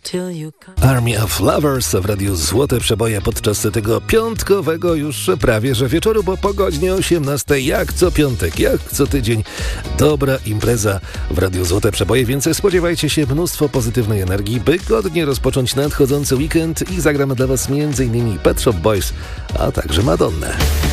Army of Lovers w radiu Złote Przeboje podczas tego piątkowego już prawie że wieczoru, bo po godzinie 18 jak co piątek, jak co tydzień dobra impreza w radiu Złote Przeboje, więc spodziewajcie się mnóstwo pozytywnej energii, by godnie rozpocząć nadchodzący weekend i zagramy dla Was m.in. Pet Shop Boys, a także Madonnę.